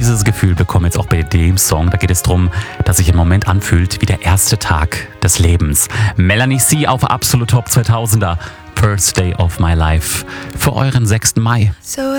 dieses Gefühl bekommen wir jetzt auch bei dem Song. Da geht es darum, dass sich im Moment anfühlt wie der erste Tag des Lebens. Melanie C. auf Absolut Top 2000er. First Day of My Life für euren 6. Mai. So